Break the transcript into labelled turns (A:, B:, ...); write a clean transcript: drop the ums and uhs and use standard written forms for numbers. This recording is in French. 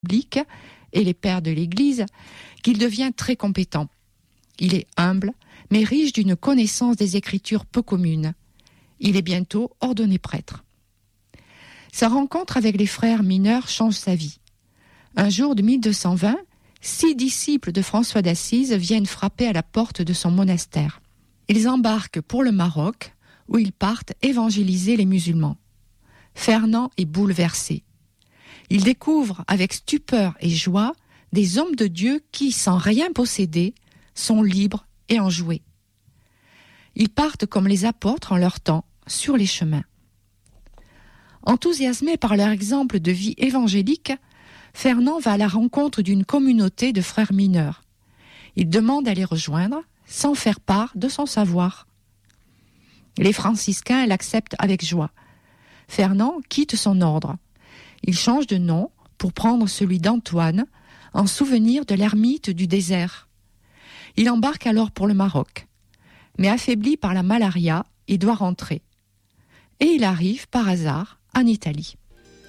A: public et les pères de l'Église qu'il devient très compétent. Il est humble, mais riche d'une connaissance des Écritures peu commune. Il est bientôt ordonné prêtre. Sa rencontre avec les frères mineurs change sa vie. Un jour de 1220, 6 disciples de François d'Assise viennent frapper à la porte de son monastère. Ils embarquent pour le Maroc, où ils partent évangéliser les musulmans. Fernand est bouleversé. Il découvre avec stupeur et joie des hommes de Dieu qui, sans rien posséder, sont libres et enjoués. Ils partent comme les apôtres en leur temps, sur les chemins. Enthousiasmé par leur exemple de vie évangélique, Fernand va à la rencontre d'une communauté de frères mineurs. Il demande à les rejoindre, sans faire part de son savoir. Les franciscains l'acceptent avec joie. Fernand quitte son ordre. Il change de nom pour prendre celui d'Antoine, en souvenir de l'ermite du désert. Il embarque alors pour le Maroc. Mais affaibli par la malaria, il doit rentrer. Et il arrive, par hasard, en Italie.